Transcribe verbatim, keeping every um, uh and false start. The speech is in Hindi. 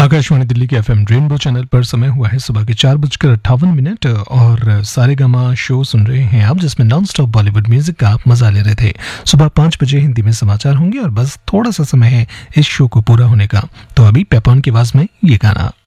आकाशवाणी दिल्ली के एफएम रेनबो चैनल पर समय हुआ है सुबह के चार बजकर अट्ठावन मिनट और सारेगामा शो सुन रहे हैं आप, जिसमें नॉन स्टॉप बॉलीवुड म्यूजिक का आप मजा ले रहे थे। सुबह पाँच बजे हिंदी में समाचार होंगे और बस थोड़ा सा समय है इस शो को पूरा होने का, तो अभी पेपॉन की आवाज में ये गाना।